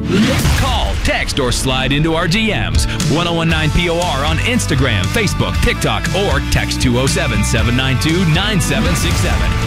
Call, text, or slide into our DMs. 1019 POR on Instagram, Facebook, TikTok, or text 207 792 9767.